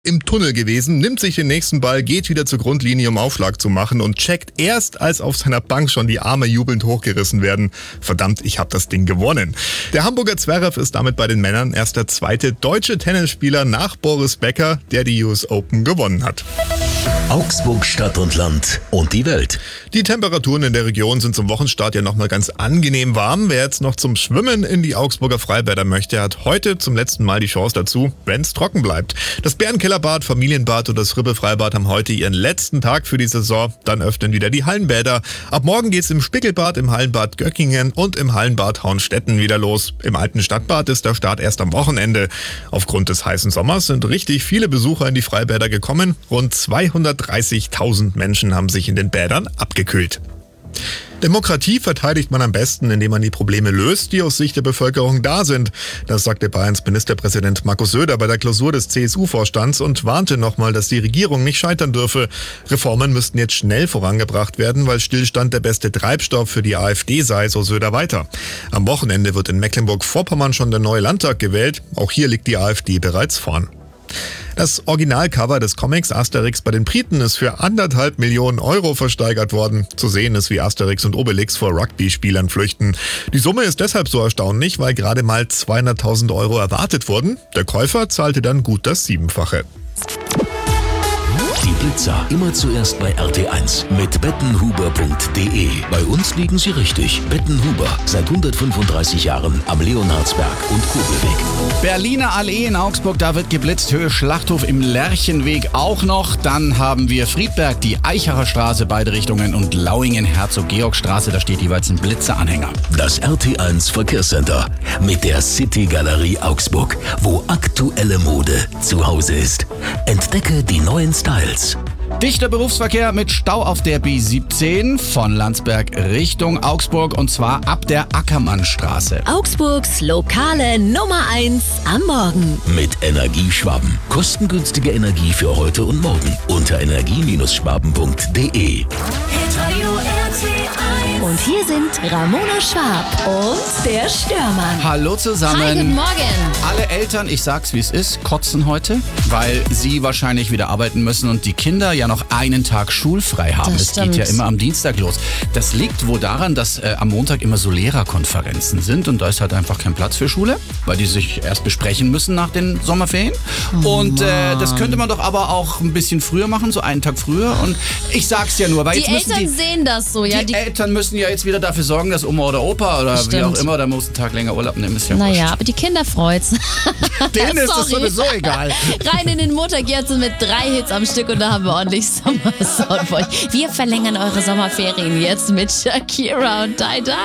im Tunnel gewesen, nimmt sich den nächsten Ball, geht wieder zur Grundlinie, um Aufschlag zu machen und checkt erst, als auf seiner Bank schon die Arme jubelnd hochgerissen werden. Verdammt, ich habe das Ding gewonnen. Der Hamburger Zverev ist damit bei den Männern erst der zweite deutsche Tennisspieler nach Boris Becker, der die US Open gewonnen hat. Augsburg Stadt und Land und die Welt. Die Temperaturen in der Region sind zum Wochenstart ja nochmal ganz angenehm warm. Wer jetzt noch zum Schwimmen in die Augsburger Freibäder möchte, hat heute zum letzten Mal die Chance dazu, wenn es trocken bleibt. Das Bärenkellerbad, Familienbad und das Ribbelfreibad haben heute ihren letzten Tag für die Saison. Dann öffnen wieder die Hallenbäder. Ab morgen geht's im Spiegelbad, im Hallenbad Göckingen und im Hallenbad Hauenstetten wieder los. Im alten Stadtbad ist der Start erst am Wochenende. Aufgrund des heißen Sommers sind richtig viele Besucher in die Freibäder gekommen. Rund 230.000 Menschen haben sich in den Bädern abgekühlt. Demokratie verteidigt man am besten, indem man die Probleme löst, die aus Sicht der Bevölkerung da sind. Das sagte Bayerns Ministerpräsident Markus Söder bei der Klausur des CSU-Vorstands und warnte nochmal, dass die Regierung nicht scheitern dürfe. Reformen müssten jetzt schnell vorangebracht werden, weil Stillstand der beste Treibstoff für die AfD sei, so Söder weiter. Am Wochenende wird in Mecklenburg-Vorpommern schon der neue Landtag gewählt. Auch hier liegt die AfD bereits vorn. Das Originalcover des Comics Asterix bei den Briten ist für 1,5 Millionen Euro versteigert worden. Zu sehen ist, wie Asterix und Obelix vor Rugby-Spielern flüchten. Die Summe ist deshalb so erstaunlich, weil gerade mal 200.000 Euro erwartet wurden. Der Käufer zahlte dann gut das Siebenfache. Die Blitzer immer zuerst bei RT1 mit bettenhuber.de. Bei uns liegen Sie richtig. Bettenhuber, seit 135 Jahren am Leonhardsberg und Kugelweg. Berliner Allee in Augsburg, da wird geblitzt. Höhe Schlachthof im Lerchenweg auch noch. Dann haben wir Friedberg, die Eichacher Straße, beide Richtungen, und Lauingen, Herzog-Georg-Straße, da steht jeweils ein Blitzeranhänger. Das RT1 Verkehrscenter mit der City Galerie Augsburg, wo aktuelle Mode zu Hause ist. Entdecke die neuen Styles. Dichter Berufsverkehr mit Stau auf der B17 von Landsberg Richtung Augsburg, und zwar ab der Ackermannstraße. Augsburgs lokale Nummer 1 am Morgen. Mit Energieschwaben. Kostengünstige Energie für heute und morgen. Unter energie-schwaben.de. Und hier sind Ramona Schwab und der Störmann. Hallo zusammen. Hi, guten Morgen. Alle Eltern, ich sag's wie es ist, kotzen heute, weil sie wahrscheinlich wieder arbeiten müssen und die Kinder ja noch einen Tag schulfrei haben. Das geht ja stimmt. immer am Dienstag los. Das liegt wohl daran, dass am Montag immer so Lehrerkonferenzen sind und da ist halt einfach kein Platz für Schule, weil die sich erst besprechen müssen nach den Sommerferien. Und das könnte man doch aber auch ein bisschen früher machen, so einen Tag früher. Und ich sag's ja nur, weil Die jetzt müssen Eltern sehen das so, ja. die Eltern müssen ja jetzt wieder dafür sorgen, dass Oma oder Opa oder wie auch immer, da muss einen Tag länger Urlaub nehmen. Ist ja Naja, wurscht. aber die Kinder freut's. Denen ist das Sorry. sowieso egal. Rein in den Montag jetzt mit 3 Hits am Stück und da haben wir ordentlich Sommersound für euch. Wir verlängern eure Sommerferien jetzt mit Shakira und Die Die.